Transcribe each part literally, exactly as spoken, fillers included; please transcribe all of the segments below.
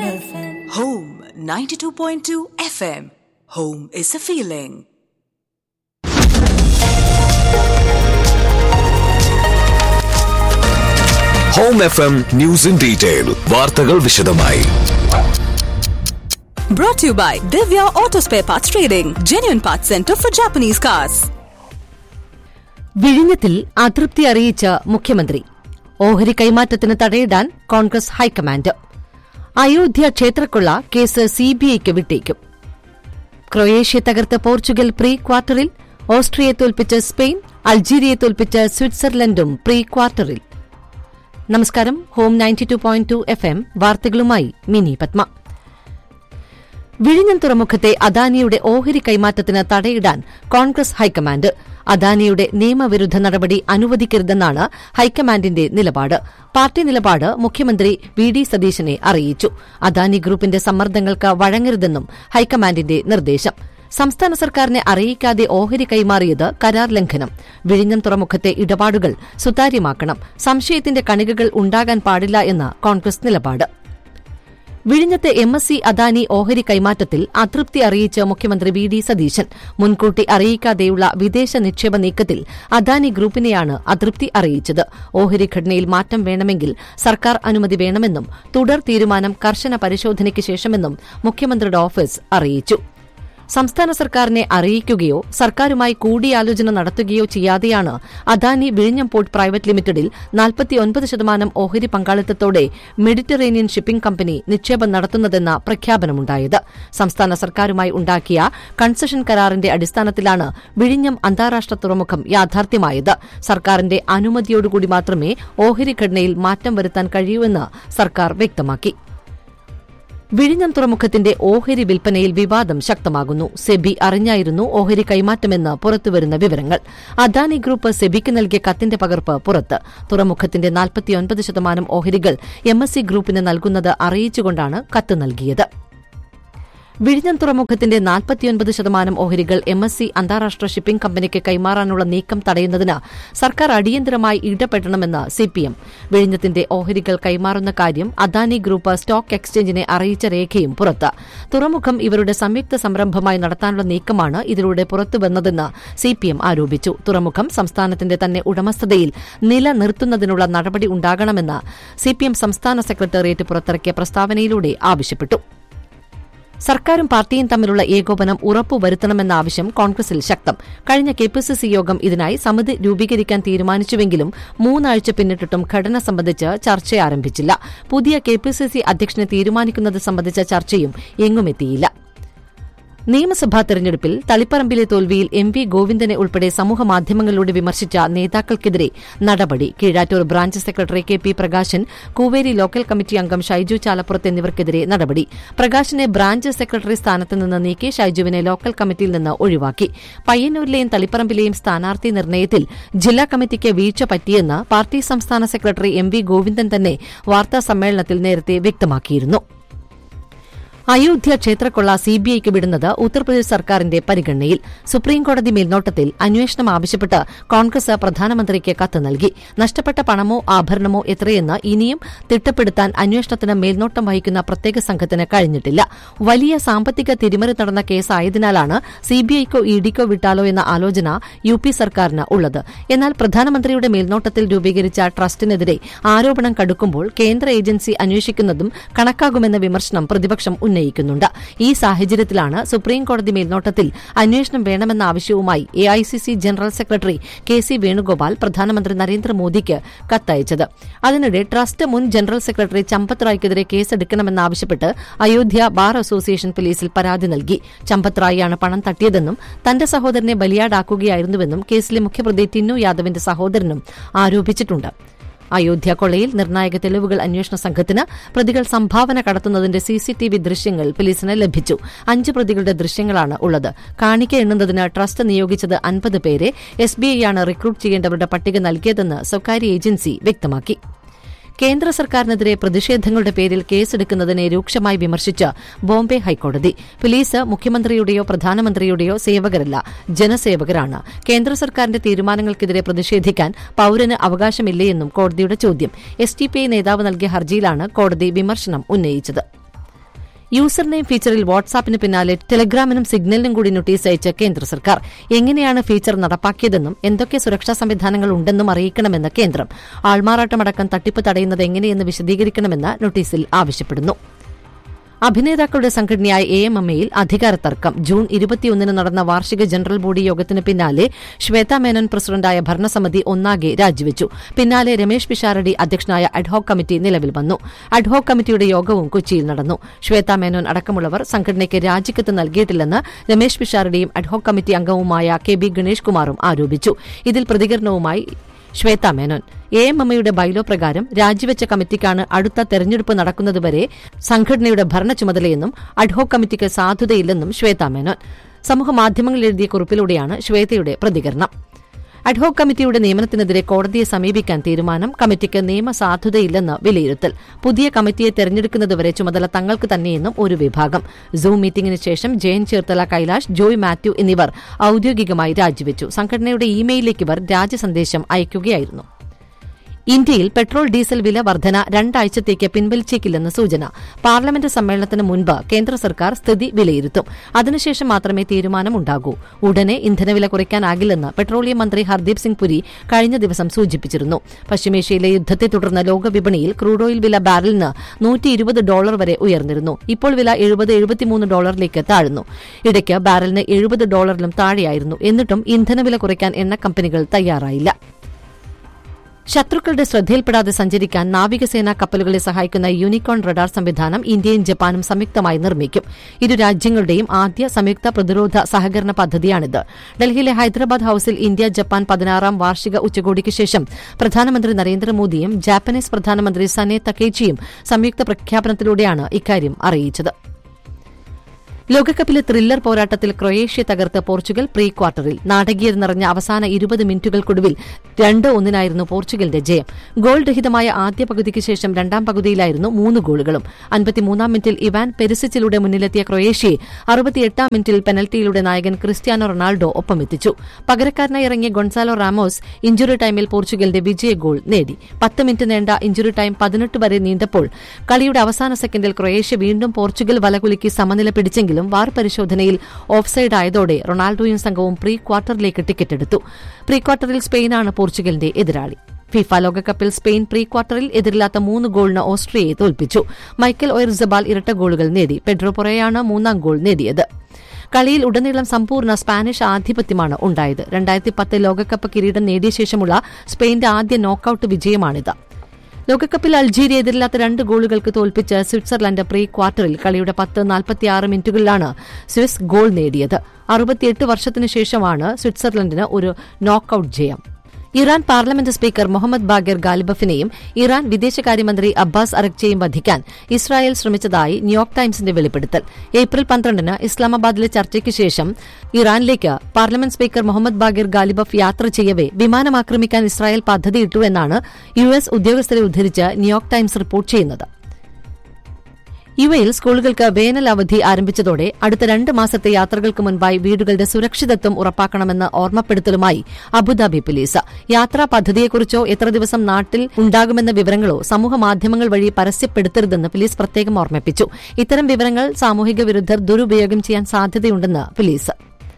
F M. Home ninety-two point two F M. Home is a feeling. Home F M News in Detail. വാർത്തകൾ വിശദമായി. Brought to you by Divya Auto Spare Parts Trading, genuine parts center for Japanese cars. വിഴിഞ്ഞത്തിൽ അതൃപ്തി അറിയിച്ച മുഖ്യമന്ത്രി. ഓഹരി കൈമാറ്റത്തിന് തടയിടാൻ Congress high command. Ayodhya ക്ഷേത്രക്കൊള്ള case സിബിഐക്ക് വിട്ടേക്കും. Croatia തകർത്ത Portugal pre ക്വാർട്ടറിൽ. ഓസ്ട്രിയയെ തോൽപ്പിച്ച് Spain. അൾജീരിയയെ തോൽപ്പിച്ച് സ്വിറ്റ്സർലൻഡും പ്രീ ക്വാർട്ടറിൽ. നമസ്കാരം. Home ninety two point two F M വാർത്തകളുമായി മിനി പത്മ. വിഴിഞ്ഞം തുറമുഖത്തെ അദാനിയുടെ ഓഹരി കൈമാറ്റത്തിന് തടയിടാൻ കോൺഗ്രസ് ഹൈക്കമാൻഡ്. അദാനിയുടെ നിയമവിരുദ്ധ നടപടി അനുവദിക്കരുതെന്നാണ് ഹൈക്കമാൻഡിന്റെ നിലപാട്. പാർട്ടി നിലപാട് മുഖ്യമന്ത്രി വി ഡി സതീശനെ അറിയിച്ചു. അദാനി ഗ്രൂപ്പിന്റെ സമ്മർദ്ദങ്ങൾക്ക് വഴങ്ങരുതെന്നും ഹൈക്കമാൻഡിന്റെ നിർദ്ദേശം. സംസ്ഥാന സർക്കാരിനെ അറിയിക്കാതെ ഓഹരി കൈമാറിയത് കരാർ ലംഘനം. വിഴിഞ്ഞം തുറമുഖത്തെ ഇടപാടുകൾ സുതാര്യമാക്കണം. സംശയത്തിന്റെ കണികകൾ ഉണ്ടാകാൻ പാടില്ല എന്ന് കോൺഗ്രസ് നിലപാട്. വിഴിഞ്ഞത്തെ എം എസ് സി അദാനി ഓഹരി കൈമാറ്റത്തിൽ അതൃപ്തി അറിയിച്ച് മുഖ്യമന്ത്രി വി ഡി സതീശൻ. മുൻകൂട്ടി അറിയിക്കാതെയുള്ള വിദേശ നിക്ഷേപ നീക്കത്തിൽ അദാനി ഗ്രൂപ്പിനെയാണ് അതൃപ്തി അറിയിച്ചത്. ഓഹരി ഘടനയിൽ മാറ്റം വേണമെങ്കിൽ സർക്കാർ അനുമതി വേണമെന്നും തുടർ തീരുമാനം കർശന പരിശോധനയ്ക്ക് ശേഷമെന്നും മുഖ്യമന്ത്രിയുടെ ഓഫീസ് അറിയിച്ചു. സംസ്ഥാന സർക്കാരിനെ അറിയിക്കുകയോ സർക്കാരുമായി കൂടിയാലോചന നടത്തുകയോ ചെയ്യാതെയാണ് അദാനി വിഴിഞ്ഞം പോർട്ട് പ്രൈവറ്റ് ലിമിറ്റഡിൽ നാൽപ്പത്തിയൊൻപത് ശതമാനം ഓഹരി പങ്കാളിത്തത്തോടെ മെഡിറ്ററേനിയൻ ഷിപ്പിംഗ് കമ്പനി നിക്ഷേപം നടത്തുന്നതെന്ന പ്രഖ്യാപനമുണ്ടായത്. സംസ്ഥാന സർക്കാരുമായി ഉണ്ടാക്കിയ കൺസഷൻ കരാറിന്റെ അടിസ്ഥാനത്തിലാണ് വിഴിഞ്ഞം അന്താരാഷ്ട്ര തുറമുഖം യാഥാർത്ഥ്യമായത്. സർക്കാരിന്റെ അനുമതിയോടുകൂടി മാത്രമേ ഓഹരി ഘടനയിൽ മാറ്റം വരുത്താൻ കഴിയൂവെന്ന് സർക്കാർ വ്യക്തമാക്കി. വിഴിഞ്ഞം തുറമുഖത്തിന്റെ ഓഹരി വിൽപ്പനയിൽ വിവാദം ശക്തമാകുന്നു. സെബി അറിഞ്ഞായിരുന്നു ഓഹരി കൈമാറ്റമെന്ന് പുറത്തുവരുന്ന വിവരങ്ങൾ. അദാനി ഗ്രൂപ്പ് സെബിക്ക് നൽകിയ കത്തിന്റെ പകർപ്പ് പുറത്ത്. തുറമുഖത്തിന്റെ നാൽപ്പത്തിയൊൻപത് ശതമാനം ഓഹരികൾ എം എസ് സി ഗ്രൂപ്പിന് നൽകുന്നത് അറിയിച്ചുകൊണ്ടാണ് കത്ത് നൽകിയത്. വിഴിഞ്ഞം തുറമുഖത്തിന്റെ നാൽപ്പത്തിയൊൻപത് ശതമാനം ഓഹരികൾ എം എസ് സി അന്താരാഷ്ട്ര ഷിപ്പിംഗ് കമ്പനിക്ക് കൈമാറാനുള്ള നീക്കം തടയുന്നതിന് സർക്കാർ അടിയന്തരമായി ഇടപെടണമെന്ന് സിപിഎം. വിഴിഞ്ഞത്തിന്റെ ഓഹരികൾ കൈമാറുന്ന കാര്യം അദാനി ഗ്രൂപ്പ് സ്റ്റോക്ക് എക്സ്ചേഞ്ചിനെ അറിയിച്ച രേഖയും പുറത്ത്. തുറമുഖം ഇവരുടെ സംയുക്ത സംരംഭമായി നടത്താനുള്ള നീക്കമാണ് ഇതിലൂടെ പുറത്തുവന്നതെന്ന് സിപിഎം ആരോപിച്ചു. തുറമുഖം സംസ്ഥാനത്തിന്റെ തന്നെ ഉടമസ്ഥതയിൽ നിലനിർത്തുന്നതിനുള്ള നടപടി ഉണ്ടാകണമെന്ന് സിപിഎം സംസ്ഥാന സെക്രട്ടേറിയറ്റ് പുറത്തിറക്കിയ പ്രസ്താവനയിലൂടെ ആവശ്യപ്പെട്ടു. സർക്കാരും പാർട്ടിയും തമ്മിലുള്ള ഏകോപനം ഉറപ്പുവരുത്തണമെന്ന ആവശ്യം കോൺഗ്രസിൽ ശക്തം. കഴിഞ്ഞ കെപിസിസി യോഗം ഇതിനായി സമിതി രൂപീകരിക്കാൻ തീരുമാനിച്ചുവെങ്കിലും മൂന്നാഴ്ച പിന്നിട്ടിട്ടും ഘടന സംബന്ധിച്ച് ചർച്ച ആരംഭിച്ചില്ല. പുതിയ കെപിസിസി അധ്യക്ഷനെ തീരുമാനിക്കുന്നത് സംബന്ധിച്ച ചർച്ചയും എങ്ങുമെത്തിയില്ല. നിയമസഭാ തെരഞ്ഞെടുപ്പിൽ തളിപ്പറമ്പിലെ തോൽവിയിൽ എം വി ഗോവിന്ദനെ ഉൾപ്പെടെ സമൂഹമാധ്യമങ്ങളിലൂടെ വിമർശിച്ച നേതാക്കൾക്കെതിരെ നടപടി. Keezhattoor branch secretary K P Prakashan, Kooveri local committee അംഗം ഷൈജു ചാലപ്പുറത്ത് എന്നിവർക്കെതിരെ നടപടി. പ്രകാശനെ ബ്രാഞ്ച് സെക്രട്ടറി സ്ഥാനത്ത് നിന്ന് നീക്കി ഷൈജുവിനെ ലോക്കൽ കമ്മിറ്റിയിൽ നിന്ന് ഒഴിവാക്കി. പയ്യന്നൂരിലെയും തളിപ്പറമ്പിലെയും സ്ഥാനാർത്ഥി നിർണയത്തിൽ ജില്ലാ കമ്മിറ്റിക്ക് വീഴ്ച പറ്റിയെന്ന് പാർട്ടി സംസ്ഥാന സെക്രട്ടറി എം വി ഗോവിന്ദൻ തന്നെ വാർത്താസമ്മേളനത്തിൽ നേരത്തെ വ്യക്തമാക്കിയിരുന്നു. അയോധ്യ ക്ഷേത്രക്കൊള്ള സിബിഐക്ക് വിടുന്നത് ഉത്തർപ്രദേശ് സർക്കാരിന്റെ പരിഗണനയിൽ. സുപ്രീംകോടതി മേൽനോട്ടത്തിൽ അന്വേഷണം ആവശ്യപ്പെട്ട് കോൺഗ്രസ് പ്രധാനമന്ത്രിക്ക് കത്ത് നൽകി. നഷ്ടപ്പെട്ട പണമോ ആഭരണമോ എത്രയെന്ന് ഇനിയും തിട്ടപ്പെടുത്താൻ അന്വേഷണത്തിന് മേൽനോട്ടം വഹിക്കുന്ന പ്രത്യേക സംഘത്തിന് കഴിഞ്ഞിട്ടില്ല. വലിയ സാമ്പത്തിക തിരിമറി നടന്ന കേസായതിനാലാണ് സിബിഐക്കോ ഇഡിക്കോ വിട്ടാലോ എന്ന ആലോചന യു പി സർക്കാരിന് ഉള്ളത്. എന്നാൽ പ്രധാനമന്ത്രിയുടെ മേൽനോട്ടത്തിൽ രൂപീകരിച്ച ട്രസ്റ്റിനെതിരെ ആരോപണം കടുക്കുമ്പോൾ കേന്ദ്ര ഏജൻസി അന്വേഷിക്കുന്നതും കണക്കാകുമെന്ന വിമർശനം പ്രതിപക്ഷം ഉന്നയിക്കുന്നുണ്ട്. ഈ സാഹചര്യത്തിലാണ് സുപ്രീംകോടതി മേൽനോട്ടത്തിൽ അന്വേഷണം വേണമെന്ന ആവശ്യവുമായി A I C C general secretary K C Venugopal പ്രധാനമന്ത്രി നരേന്ദ്രമോദിക്ക് കത്തയച്ചത്. അതിനിടെ ട്രസ്റ്റ് മുൻ general secretary Champat റായ്ക്കെതിരെ കേസെടുക്കണമെന്നാവശ്യപ്പെട്ട് Ayodhya bar association പോലീസിൽ പരാതി നൽകി. ചമ്പത് റായിയാണ് പണം തട്ടിയതെന്നും തന്റെ സഹോദരനെ ബലിയാടാക്കുകയായിരുന്നുവെന്നും കേസിലെ മുഖ്യപ്രതി ടിന്നു യാദവിന്റെ സഹോദരനും ആരോപിച്ചിട്ടുണ്ട്. അയോധ്യ കൊള്ളയിൽ നിർണായക തെളിവുകൾ അന്വേഷണ സംഘത്തിന് പ്രതികൾ സംഭാവന കടത്തുന്നതിന്റെ സിസിടിവി ദൃശ്യങ്ങൾ പോലീസിന് ലഭിച്ചു. അഞ്ച് പ്രതികളുടെ ദൃശ്യങ്ങളാണ് ഉള്ളത്. കാണിക്ക എണ്ണുന്നതിന് ട്രസ്റ്റ് നിയോഗിച്ചത് അൻപത് പേരെ. എസ്ബിഐയാണ് റിക്രൂട്ട് ചെയ്യേണ്ടവരുടെ പട്ടിക നൽകിയതെന്ന് സ്വകാര്യ ഏജൻസി വ്യക്തമാക്കി. കേന്ദ്ര സർക്കാരിനെതിരെ പ്രതിഷേധങ്ങളുടെ പേരിൽ കേസെടുക്കുന്നതിനെ രൂക്ഷമായി വിമർശിച്ച് ബോംബെ ഹൈക്കോടതി. പോലീസ് മുഖ്യമന്ത്രിയുടെയോ പ്രധാനമന്ത്രിയുടെയോ സേവകരല്ല, ജനസേവകരാണ്. കേന്ദ്ര സർക്കാരിന്റെ തീരുമാനങ്ങൾക്കെതിരെ പ്രതിഷേധിക്കാൻ പൌരന് അവകാശമില്ലേയെന്നും കോടതിയുടെ ചോദ്യം. എസ് ടി പി ഐ നേതാവ് നൽകിയ ഹർജിയിലാണ് കോടതി വിമർശനം ഉന്നയിച്ചത്. യൂസർ നെയിം ഫീച്ചറിൽ വാട്സാപ്പിന് പിന്നാലെ ടെലഗ്രാമിനും സിഗ്നലിനും കൂടി നോട്ടീസ് അയച്ച കേന്ദ്ര സർക്കാർ എങ്ങനെയാണ് ഫീച്ചർ നടപ്പാക്കിയതെന്നും എന്തൊക്കെ സുരക്ഷാ സംവിധാനങ്ങൾ ഉണ്ടെന്നും അറിയിക്കണമെന്ന് കേന്ദ്രം. ആൾമാറാട്ടമടക്കം തട്ടിപ്പ് തടയുന്നത് എങ്ങനെയെന്ന് വിശദീകരിക്കണമെന്ന് നോട്ടീസിൽ ആവശ്യപ്പെടുന്നു. അഭിനേതാക്കളുടെ സംഘടനയായ എ എം എം എയിൽ അധികാര തർക്കം. ജൂൺ ഇരുപത്തിയൊന്നിന് നടന്ന വാർഷിക ജനറൽ ബോഡി യോഗത്തിന് പിന്നാലെ ശ്വേതാ മേനോൻ പ്രസിഡന്റായ ഭരണസമിതി ഒന്നാകെ രാജിവെച്ചു. പിന്നാലെ രമേശ് പിഷാരടി അധ്യക്ഷനായ അഡ്ഹോക് കമ്മിറ്റി നിലവിൽ വന്നു. അഡ്ഹോക് കമ്മിറ്റിയുടെ യോഗവും കൊച്ചിയിൽ നടന്നു. ശ്വേതാ മേനോൻ അടക്കമുള്ളവർ സംഘടനയ്ക്ക് രാജിക്കത്ത് നൽകിയിട്ടില്ലെന്ന് രമേശ് പിഷാരടിയും അഡ്ഹോക് കമ്മിറ്റി അംഗവുമായ കെ ബി ഗണേഷ് കുമാറും ആരോപിച്ചു. ഇതിൽ പ്രതികരണവുമായി Shweta Menon. A M M എയുടെ ബൈലോ പ്രകാരം രാജിവെച്ച കമ്മിറ്റിക്കാണ് അടുത്ത തെരഞ്ഞെടുപ്പ് നടക്കുന്നതുവരെ സംഘടനയുടെ ഭരണ ചുമതലയെന്നും അഡ്ഹോക് കമ്മിറ്റിക്ക് സാധുതയില്ലെന്നും ശ്വേതാ മേനോൻ സമൂഹമാധ്യമങ്ങളിൽ എഴുതിയ കുറിപ്പിലൂടെയാണ് ശ്വേതയുടെ പ്രതികരണം. അഡ്ഹോക് കമ്മിറ്റിയുടെ നിയമനത്തിനെതിരെ കോടതിയെ സമീപിക്കാൻ തീരുമാനം. കമ്മിറ്റിക്ക് നിയമസാധുതയില്ലെന്ന് വിലയിരുത്തൽ. പുതിയ കമ്മിറ്റിയെ തെരഞ്ഞെടുക്കുന്നതുവരെ ചുമതല തങ്ങൾക്ക് തന്നെയെന്നും ഒരു വിഭാഗം. സൂം മീറ്റിംഗിന് ശേഷം ജയൻ ചേർത്തല കൈലാഷ്, ജോയ് മാത്യു എന്നിവർ ഔദ്യോഗികമായി രാജിവെച്ചു. സംഘടനയുടെ ഇമെയിലേക്ക് ഇവർ രാജ്യസന്ദേശം അയക്കുകയായിരുന്നു. ഇന്ത്യയിൽ പെട്രോൾ ഡീസൽ വില വർധന രണ്ടാഴ്ചത്തേക്ക് പിൻവലിച്ചേക്കില്ലെന്ന് സൂചന. പാർലമെന്റ് സമ്മേളനത്തിന് മുൻപ് കേന്ദ്ര സർക്കാർ സ്ഥിതി വിലയിരുത്തും. അതിനുശേഷം മാത്രമേ തീരുമാനമുണ്ടാകൂ. ഉടനെ ഇന്ധനവില കുറയ്ക്കാനാകില്ലെന്ന് പെട്രോളിയം മന്ത്രി ഹർദീപ് സിംഗ് പുരി കഴിഞ്ഞ ദിവസം സൂചിപ്പിച്ചിരുന്നു. പശ്ചിമേഷ്യയിലെ യുദ്ധത്തെ തുടർന്ന് ലോകവിപണിയിൽ ക്രൂഡ് ഓയിൽ വില ബാരലിന് നൂറ്റി ഇരുപത് ഡോളർ വരെ ഉയർന്നിരുന്നു. ഇപ്പോൾ വില എഴുപത് എഴുപത്തിമൂന്ന് ഡോളറിലേക്ക് താഴ്ന്നു. ഇടയ്ക്ക് ബാരലിന് എഴുപത് ഡോളറിലും താഴെയായിരുന്നു. എന്നിട്ടും ഇന്ധനവില കുറയ്ക്കാൻ എണ്ണ കമ്പനികൾ തയ്യാറായില്ല. ശത്രുക്കളുടെ ശ്രദ്ധയിൽപ്പെടാതെ സഞ്ചരിക്കാൻ നാവികസേനാ കപ്പലുകളെ സഹായിക്കുന്ന യൂണിക്കോൺ റഡാർ സംവിധാനം ഇന്ത്യയും ജപ്പാനും സംയുക്തമായി നിർമ്മിക്കും. ഇരു രാജ്യങ്ങളുടെയും ആദ്യ സംയുക്ത പ്രതിരോധ സഹകരണ പദ്ധതിയാണിത്. ഡൽഹിയിലെ ഹൈദരാബാദ് ഹൌസിൽ ഇന്ത്യ ജപ്പാൻ പതിനാറാം വാർഷിക ഉച്ചകോടിക്ക് ശേഷം പ്രധാനമന്ത്രി നരേന്ദ്രമോദിയും ജാപ്പനീസ് പ്രധാനമന്ത്രി സനെ തകേച്ചിയും സംയുക്ത പ്രഖ്യാപനത്തിലൂടെയാണ് ഇക്കാര്യം അറിയിച്ചത്. ലോകകപ്പിലെ ത്രില്ലർ പോരാട്ടത്തിൽ ക്രൊയേഷ്യ തകർത്ത് പോർച്ചുഗൽ പ്രീ ക്വാർട്ടറിൽ. നാടകീയത നിറഞ്ഞ അവസാന ഇരുപത് മിനിറ്റുകൾക്കൊടുവിൽ രണ്ട് ഒന്നിനായിരുന്നു പോർച്ചുഗലിന്റെ ജയം. ഗോൾ രഹിതമായ ആദ്യ പകുതിക്ക് ശേഷം രണ്ടാം പകുതിയിലായിരുന്നു മൂന്ന് ഗോളുകളും. അൻപത്തിമൂന്നാം മിനിറ്റിൽ ഇവാൻ പെരിസിച്ചിലൂടെ മുന്നിലെത്തിയ ക്രൊയേഷ്യയെ അറുപത്തിയെട്ടാം മിനിറ്റിൽ പെനൽറ്റിയിലൂടെ നായകൻ ക്രിസ്ത്യാനോ റൊണാൾഡോ ഒപ്പമെത്തിച്ചു. പകരക്കാരനായി ഇറങ്ങിയ ഗൊൺസാലോ റാമോസ് ഇഞ്ചുറി ടൈമിൽ പോർച്ചുഗലിന്റെ വിജയ ഗോൾ നേടി. പത്ത് മിനിറ്റ് നീണ്ട ഇഞ്ചുറി ടൈം പതിനെട്ട് വരെ നീണ്ടപ്പോൾ കളിയുടെ അവസാന സെക്കൻഡിൽ ക്രൊയേഷ്യ വീണ്ടും പോർച്ചുഗൽ വലകുലുക്കി സമനില പിടിച്ചെങ്കിൽ വാർ പരിശോധനയിൽ ഓഫ്സൈഡ് ആയതോടെ റൊണാൾഡോയും സംഘവും പ്രീ ക്വാർട്ടറിലേക്ക് ടിക്കറ്റ് എടുത്തു. പ്രീ ക്വാർട്ടറിൽ സ്പെയിനാണ് പോർച്ചുഗലിന്റെ എതിരാളി. ഫിഫ ലോകകപ്പിൽ സ്പെയിൻ പ്രീ ക്വാർട്ടറിൽ എതിരില്ലാത്ത മൂന്ന് ഗോളിന് ഓസ്ട്രിയയെ തോൽപ്പിച്ചു. മൈക്കൽ ഒയർസബാൽ ഇരട്ട ഗോളുകൾ നേടി. പെഡ്രോ പൊറയാണ് മൂന്നാം ഗോൾ നേടിയത്. കളിയിൽ ഉടനീളം സമ്പൂർണ്ണ സ്പാനിഷ് ആധിപത്യമാണ് ഉണ്ടായത്. രണ്ടായിരത്തി പത്ത് ലോകകപ്പ് കിരീടം നേടിയ ശേഷമുള്ള സ്പെയിന്റെ ആദ്യ നോക്കൌട്ട് വിജയമാണിത്. ലോകകപ്പിൽ അൾജീരിയ എതിരില്ലാത്ത രണ്ട് ഗോളുകൾക്ക് തോൽപ്പിച്ച് സ്വിറ്റ്സർലൻഡ് പ്രീ ക്വാർട്ടറിൽ. കളിയുടെ പത്ത് നാൽപ്പത്തിയാറ് മിനിറ്റുകളിലാണ് സ്വിസ് ഗോൾ നേടിയത്. അറുപത്തിയെട്ട് വർഷത്തിനു ശേഷമാണ് സ്വിറ്റ്സർലൻഡിന് ഒരു നോക്കൌട്ട് ജയം. Iran parliament speaker Mohammad Bagher ഗാലിബഫിനെയും Iran വിദേശകാര്യമന്ത്രി അബ്ബാസ് അറക്ചയെയും വധിക്കാൻ ഇസ്രായേൽ ശ്രമിച്ചതായി ന്യൂയോർക്ക് ടൈംസിന്റെ വെളിപ്പെടുത്തൽ. ഏപ്രിൽ പന്ത്രണ്ടിന് ഇസ്ലാമാബാദിലെ ചർച്ചയ്ക്ക് ശേഷം ഇറാനിലേക്ക് പാർലമെന്റ് സ്പീക്കർ മുഹമ്മദ് ബാഗർ ഗാലിബഫ് യാത്ര ചെയ്യവേ വിമാനം ആക്രമിക്കാൻ ഇസ്രായേൽ പദ്ധതിയിട്ടുവെന്നാണ് യു എസ് ഉദ്യോഗസ്ഥരെ ഉദ്ധരിച്ച് ന്യൂയോർക്ക് ടൈംസ് റിപ്പോർട്ട് ചെയ്യുന്നത്. യുഎയിൽ സ്കൂളുകൾക്ക് വേനൽ അവധി ആരംഭിച്ചതോടെ അടുത്ത രണ്ട് മാസത്തെ യാത്രകൾക്ക് മുൻപായി വീടുകളുടെ സുരക്ഷിതത്വം ഉറപ്പാക്കണമെന്ന് ഓർമ്മപ്പെടുത്തലുമായി അബുദാബി പോലീസ്. യാത്രാ പദ്ധതിയെക്കുറിച്ചോ എത്ര ദിവസം നാട്ടിൽ ഉണ്ടാകുമെന്ന വിവരങ്ങളോ സമൂഹമാധ്യമങ്ങൾ വഴി പരസ്യപ്പെടുത്തരുതെന്ന് പോലീസ് പ്രത്യേകം ഓർമ്മിപ്പിച്ചു. ഇത്തരം വിവരങ്ങൾ സാമൂഹിക വിരുദ്ധർ ദുരുപയോഗം ചെയ്യാൻ സാധ്യതയുണ്ടെന്ന് പോലീസ്.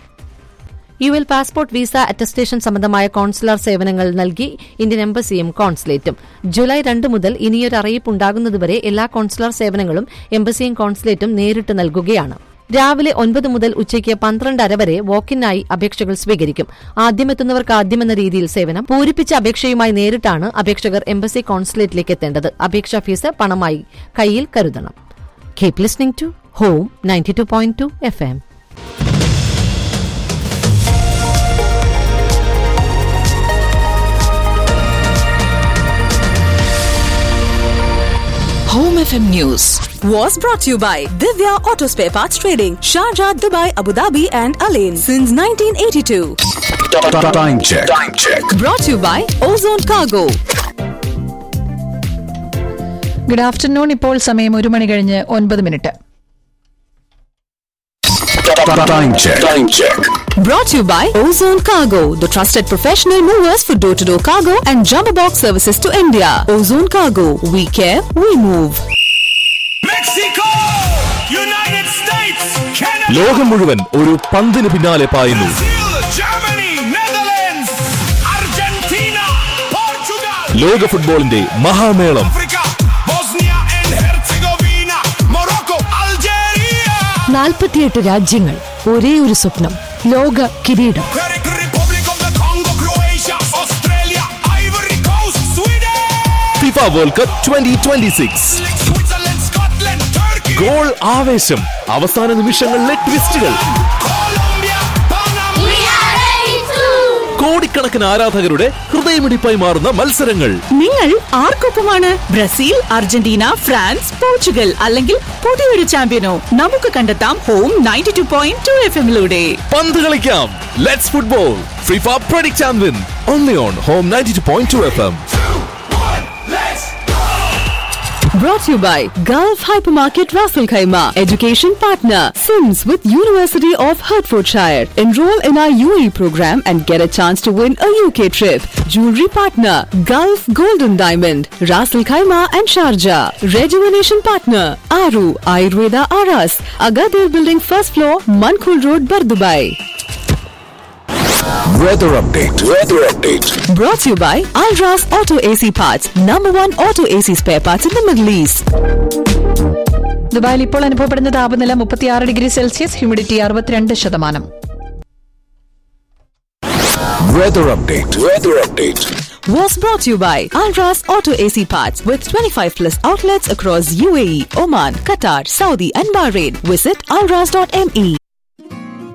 യുഎൽ പാസ്പോർട്ട് വിസ അറ്റസ്റ്റേഷൻ സംബന്ധമായ കോൺസുലർ സേവനങ്ങൾ നൽകി ഇന്ത്യൻ എംബസിയും കോൺസുലേറ്റും. ജൂലൈ രണ്ട് മുതൽ ഇനിയൊരു അറിയിപ്പ് ഉണ്ടാകുന്നതുവരെ എല്ലാ കോൺസുലർ സേവനങ്ങളും എംബസിയും കോൺസുലേറ്റും നേരിട്ട് നൽകുകയാണ്. രാവിലെ ഒൻപത് മുതൽ ഉച്ചയ്ക്ക് പന്ത്രണ്ടര വരെ വോക്കിനായി അപേക്ഷകൾ സ്വീകരിക്കും. ആദ്യമെത്തുന്നവർക്ക് ആദ്യമെന്ന രീതിയിൽ സേവനം. പൂരിപ്പിച്ച അപേക്ഷയുമായി നേരിട്ടാണ് അപേക്ഷകർ എംബസി കോൺസുലേറ്റിലേക്ക് എത്തേണ്ടത്. അപേക്ഷാ ഫീസ് പണമായി കയ്യിൽ കരുതണം. Keep listening to home ninety two point two F M. Home F M News was brought to you by Divya Auto Spare Parts Trading, Sharjah, Dubai, Abu Dhabi and Alain since nineteen eighty-two. Time check. Time check. Brought to you by Ozone Cargo. Good afternoon. ഇപ്പോൾ സമയം ഒരു മണി കഴിഞ്ഞ് ഒൻപത് minute. Time check. Time check. Brought to you by Ozone Cargo, the trusted professional movers for door-to-door cargo and jumbo box services to India. Ozone Cargo, we care, we move. Mexico! ലോകം മുഴുവൻ ഒരു പന്തിന് പിന്നാലെ പായുന്നു. ലോക ഫുട്ബോളിന്റെ മഹാമേളം നാൽപ്പത്തിയെട്ട് രാജ്യങ്ങൾ, ഒരേ ഒരു സ്വപ്നം, ലോക കിരീടം. FIFA world cup twenty twenty six. Goal ആവേശം, അവസാന നിമിഷങ്ങളിലെ ട്വിസ്റ്റുകൾ, കോടിക്കണക്കിന് ആരാധകരുടെ ഹൃദയമിടിപ്പായി മാറുന്ന മത്സരങ്ങൾ. നിങ്ങൾ ആർക്കൊപ്പമാണ്? ബ്രസീൽ, അർജന്റീന, ഫ്രാൻസ്, പോർച്ചുഗൽ അല്ലെങ്കിൽ പുതിയൊരു ചാമ്പ്യനോ? നമുക്ക് കണ്ടെത്താം home ninety two point two F എമ്മിലൂടെ. പന്ത് കളിക്കാം, let's football. FIFA predict and win only on home ninety two point two F M. Brought to you by Gulf Hypermarket Rasul Khaimah, education partner, Sims with University of Hertfordshire. Enroll in our U A E program and get a chance to win a U K trip. Jewelry partner, Gulf Golden Diamond, Rasul Khaimah and Sharjah. Rejuvenation partner, Aru Ayurveda Aras, Agadir Building first floor, Mankul Road, Bardubai. Weather update. Weather update. Brought to you by Alras Auto A C Parts, number one auto A C spare parts in the Middle East. ദുബായിൽ ഇപ്പോൾ അനുഭവപ്പെടുന്ന താപനില മുപ്പത്തിയാറ് degree Celsius, humidity അറുപത്തിരണ്ട് ശതമാനം. Weather update. Weather update. Was brought to you by Alras Auto A C Parts with twenty-five plus outlets across U A E, Oman, Qatar, Saudi and Bahrain. Visit alras dot m e.